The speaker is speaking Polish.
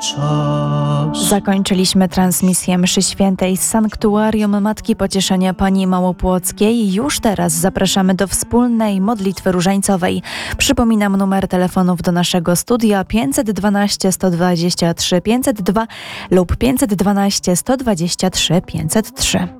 czas. Zakończyliśmy transmisję mszy świętej z Sanktuarium Matki Pocieszenia Pani Małopłockiej. Już teraz zapraszamy do wspólnej modlitwy różańcowej. Przypominam numer telefonów do naszego studia 512 123 502 lub 512 123 503.